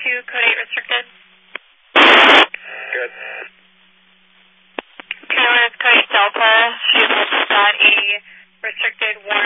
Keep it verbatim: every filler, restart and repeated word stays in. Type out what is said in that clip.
two, code eight restricted. Good. Two is code eight Delta. She's got a restricted one